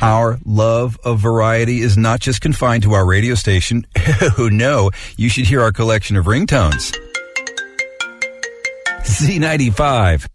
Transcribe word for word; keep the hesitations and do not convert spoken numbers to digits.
Our love of variety is not just confined to our radio station. Oh no, you should hear our collection of ringtones. Z ninety-five.